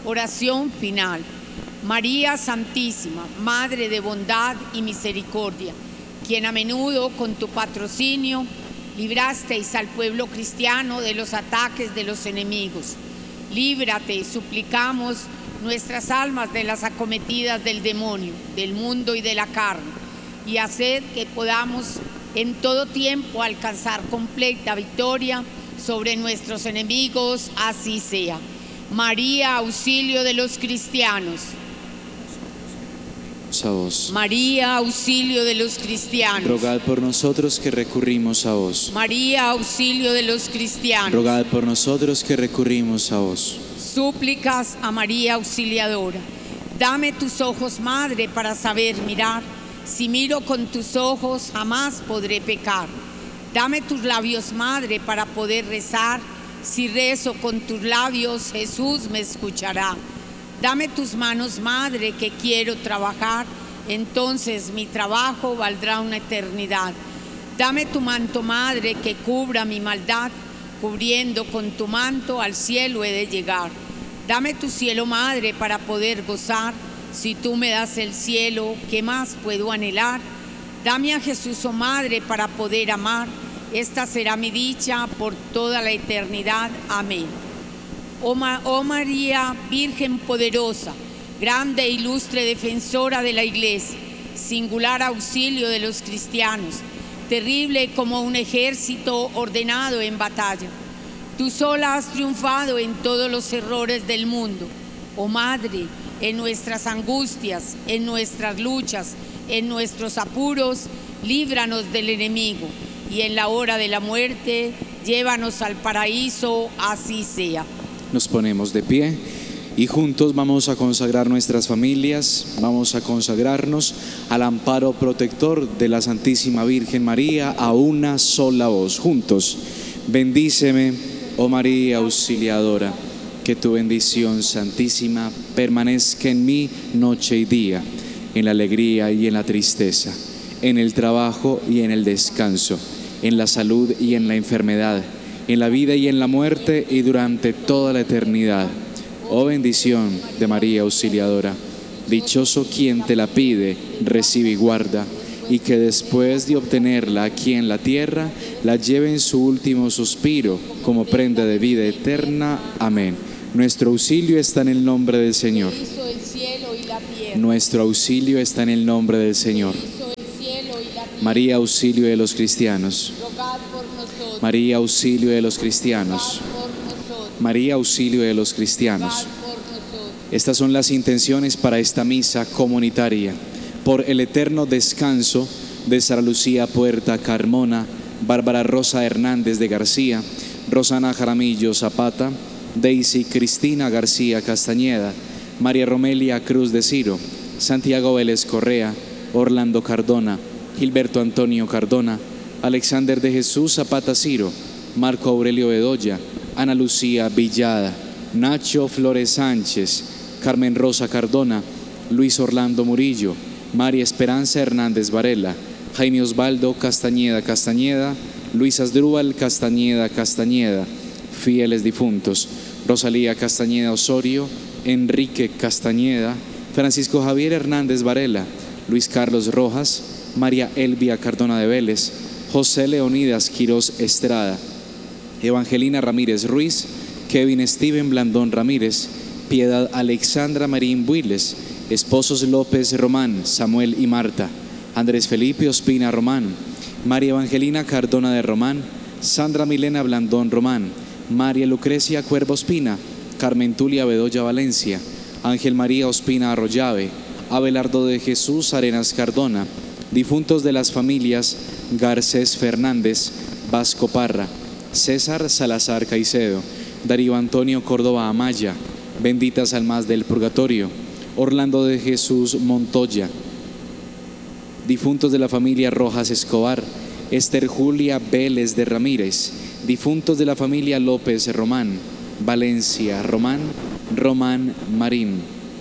Oración final. María Santísima, Madre de bondad y misericordia, quien a menudo con tu patrocinio librasteis al pueblo cristiano de los ataques de los enemigos. Líbrate, suplicamos, nuestras almas de las acometidas del demonio, del mundo y de la carne, y haced que podamos en todo tiempo alcanzar completa victoria sobre nuestros enemigos, así sea. María, auxilio de los cristianos. A vos. María, auxilio de los cristianos. Rogad por nosotros que recurrimos a vos. María, auxilio de los cristianos. Rogad por nosotros que recurrimos a vos. Súplicas a María Auxiliadora. Dame tus ojos, Madre, para saber mirar. Si miro con tus ojos, jamás podré pecar. Dame tus labios, Madre, para poder rezar. Si rezo con tus labios, Jesús me escuchará. Dame tus manos, Madre, que quiero trabajar, entonces mi trabajo valdrá una eternidad. Dame tu manto, Madre, que cubra mi maldad, cubriendo con tu manto al cielo he de llegar. Dame tu cielo, Madre, para poder gozar. Si tú me das el cielo, ¿qué más puedo anhelar? Dame a Jesús, oh Madre, para poder amar. Esta será mi dicha por toda la eternidad. Amén. Oh María, Virgen poderosa, grande e ilustre defensora de la Iglesia, singular auxilio de los cristianos, terrible como un ejército ordenado en batalla. Tú sola has triunfado en todos los errores del mundo. Oh Madre, en nuestras angustias, en nuestras luchas, en nuestros apuros, líbranos del enemigo, y en la hora de la muerte, llévanos al paraíso, así sea. Nos ponemos de pie y juntos vamos a consagrar nuestras familias, vamos a consagrarnos al amparo protector de la Santísima Virgen María a una sola voz. Juntos, bendíceme, oh María Auxiliadora, que tu bendición santísima permanezca en mí noche y día, en la alegría y en la tristeza, en el trabajo y en el descanso, en la salud y en la enfermedad, en la vida y en la muerte y durante toda la eternidad. Oh bendición de María Auxiliadora, dichoso quien te la pide, recibe y guarda, y que después de obtenerla aquí en la tierra, la lleve en su último suspiro como prenda de vida eterna. Amén. Nuestro auxilio está en el nombre del Señor. Nuestro auxilio está en el nombre del Señor. María, auxilio de los cristianos. María, auxilio de los cristianos. María, auxilio de los cristianos. Estas son las intenciones para esta misa comunitaria. Por el eterno descanso de Sara Lucía Puerta Carmona, Bárbara Rosa Hernández de García, Rosana Jaramillo Zapata, Daisy Cristina García Castañeda, María Romelia Cruz de Ciro, Santiago Vélez Correa, Orlando Cardona, Gilberto Antonio Cardona, Alexander de Jesús Zapata Ciro, Marco Aurelio Bedoya, Ana Lucía Villada, Nacho Flores Sánchez, Carmen Rosa Cardona, Luis Orlando Murillo, María Esperanza Hernández Varela, Jaime Osvaldo Castañeda Castañeda, Luis Asdrúbal Castañeda Castañeda, fieles difuntos, Rosalía Castañeda Osorio, Enrique Castañeda, Francisco Javier Hernández Varela, Luis Carlos Rojas, María Elvia Cardona de Vélez, José Leonidas Quirós Estrada, Evangelina Ramírez Ruiz, Kevin Steven Blandón Ramírez, Piedad Alexandra Marín Builes, esposos López Román, Samuel y Marta, Andrés Felipe Ospina Román, María Evangelina Cardona de Román, Sandra Milena Blandón Román, María Lucrecia Cuervo Ospina, Carmen Tulia Bedoya Valencia, Ángel María Ospina Arroyave, Abelardo de Jesús Arenas Cardona, difuntos de las familias Garcés Fernández, Vasco Parra, César Salazar Caicedo, Darío Antonio Córdoba Amaya, benditas almas del purgatorio, Orlando de Jesús Montoya, difuntos de la familia Rojas Escobar, Esther Julia Vélez de Ramírez, difuntos de la familia López Román, Valencia Román, Román Marín,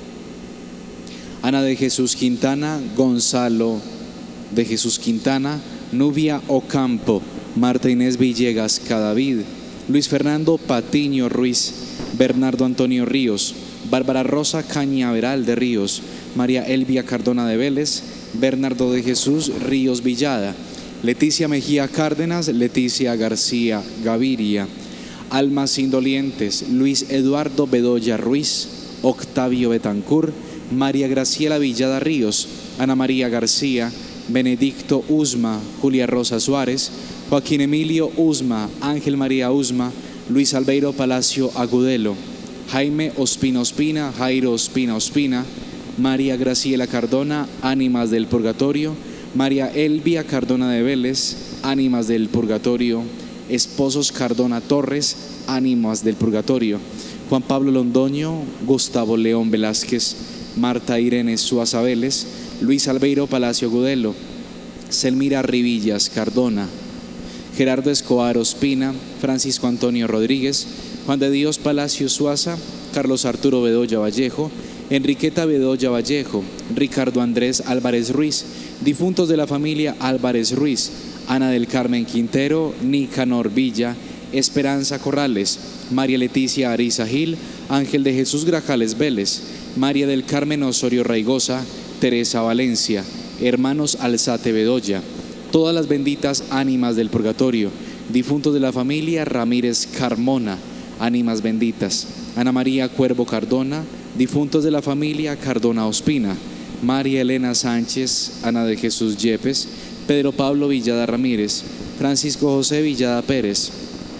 Ana de Jesús Quintana, Gonzalo de Jesús Quintana, Nubia Ocampo, Marta Inés Villegas Cadavid, Luis Fernando Patiño Ruiz, Bernardo Antonio Ríos, Bárbara Rosa Cañaveral de Ríos, María Elvia Cardona de Vélez, Bernardo de Jesús Ríos Villada, Leticia Mejía Cárdenas, Leticia García Gaviria, Almas Indolientes, Luis Eduardo Bedoya Ruiz, Octavio Betancur, María Graciela Villada Ríos, Ana María García, Benedicto Usma, Julia Rosa Suárez, Joaquín Emilio Usma, Ángel María Usma, Luis Albeiro Palacio Agudelo, Jaime Ospina Ospina, Jairo Ospina Ospina, María Graciela Cardona, Ánimas del Purgatorio, María Elvia Cardona de Vélez, Ánimas del Purgatorio, Esposos Cardona Torres, Ánimas del Purgatorio, Juan Pablo Londoño, Gustavo León Velázquez, Marta Irene Suaza Vélez, Luis Albeiro Palacio Agudelo, Selmira Rivillas Cardona, Gerardo Escobar Ospina, Francisco Antonio Rodríguez, Juan de Dios Palacio Suaza, Carlos Arturo Bedoya Vallejo, Enriqueta Bedoya Vallejo, Ricardo Andrés Álvarez Ruiz, difuntos de la familia Álvarez Ruiz, Ana del Carmen Quintero, Nicanor Villa, Esperanza Corrales, María Leticia Ariza Gil, Ángel de Jesús Grajales Vélez, María del Carmen Osorio Raigosa, Teresa Valencia, hermanos Alzate Bedoya, todas las benditas ánimas del purgatorio, difuntos de la familia Ramírez Carmona, ánimas benditas, Ana María Cuervo Cardona, difuntos de la familia Cardona Ospina, María Elena Sánchez, Ana de Jesús Yepes, Pedro Pablo Villada Ramírez, Francisco José Villada Pérez,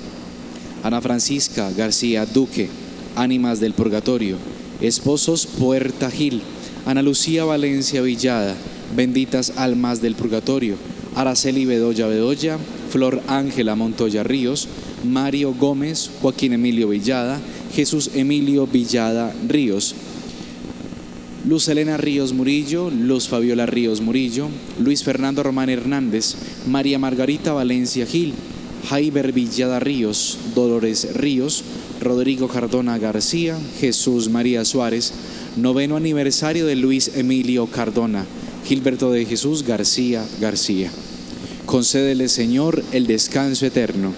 Ana Francisca García Duque, ánimas del purgatorio, esposos Puerta Gil, Ana Lucía Valencia Villada, benditas almas del purgatorio, Araceli Bedoya Bedoya, Flor Ángela Montoya Ríos, Mario Gómez, Joaquín Emilio Villada, Jesús Emilio Villada Ríos, Luz Elena Ríos Murillo, Luz Fabiola Ríos Murillo, Luis Fernando Román Hernández, María Margarita Valencia Gil, Jaiber Villada Ríos, Dolores Ríos, Rodrigo Cardona García, Jesús María Suárez, 9º aniversario de Luis Emilio Cardona, Gilberto de Jesús García García. Concédele, Señor, el descanso eterno.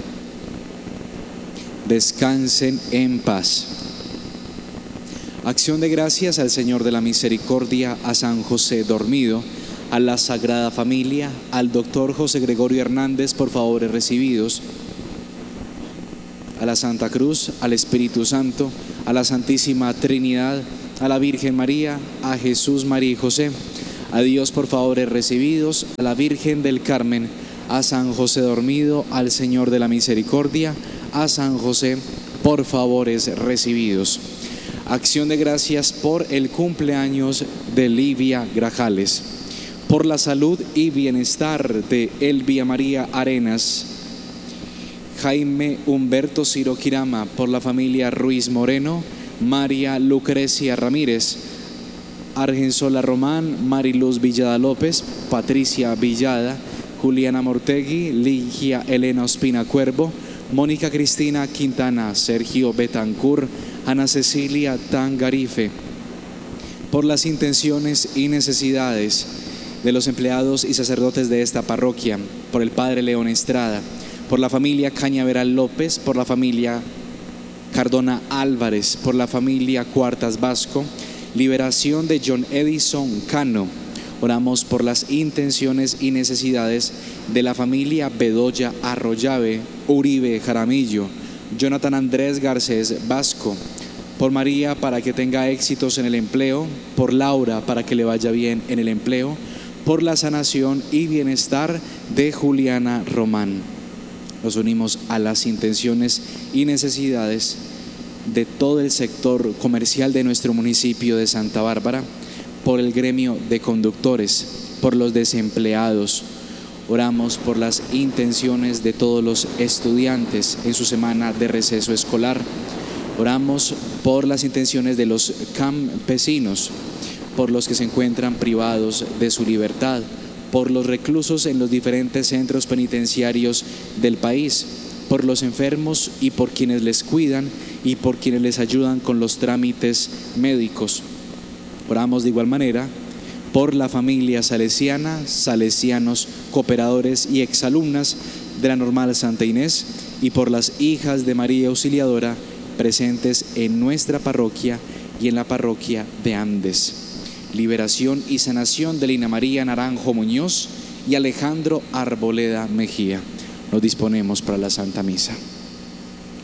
Descansen en paz. Acción de gracias al Señor de la Misericordia, a San José dormido, a la Sagrada Familia, al doctor José Gregorio Hernández por favores recibidos, a la Santa Cruz, al Espíritu Santo, a la Santísima Trinidad, a la Virgen María, a Jesús, María y José, a Dios por favores recibidos, a la Virgen del Carmen, a San José dormido, al Señor de la Misericordia, a San José por favores recibidos. Acción de gracias por el cumpleaños de Livia Grajales, por la salud y bienestar de Elvia María Arenas, Jaime Humberto Ciro Quirama, por la familia Ruiz Moreno, María Lucrecia Ramírez, Argensola Román, Mariluz Villada López, Patricia Villada, Juliana Mortegui, Ligia Elena Ospina Cuervo, Mónica Cristina Quintana, Sergio Betancur, Ana Cecilia Tangarife, por las intenciones y necesidades de los empleados y sacerdotes de esta parroquia, por el Padre León Estrada, por la familia Cañaveral López, por la familia Cardona Álvarez, por la familia Cuartas Vasco, liberación de John Edison Cano. Oramos por las intenciones y necesidades de la familia Bedoya Arroyave, Uribe Jaramillo, Jonathan Andrés Garcés Vasco, por María para que tenga éxitos en el empleo, por Laura para que le vaya bien en el empleo, por la sanación y bienestar de Juliana Román. Nos unimos a las intenciones y necesidades de todo el sector comercial de nuestro municipio de Santa Bárbara, por el gremio de conductores, por los desempleados. Oramos por las intenciones de todos los estudiantes en su semana de receso escolar. Oramos por las intenciones de los campesinos, por los que se encuentran privados de su libertad, por los reclusos en los diferentes centros penitenciarios del país, por los enfermos y por quienes les cuidan y por quienes les ayudan con los trámites médicos. Oramos de igual manera por la familia salesiana, salesianos, cooperadores y exalumnas de la Normal Santa Inés, y por las hijas de María Auxiliadora presentes en nuestra parroquia y en la parroquia de Andes. Liberación y sanación de Lina María Naranjo Muñoz y Alejandro Arboleda Mejía. Nos disponemos para la Santa Misa.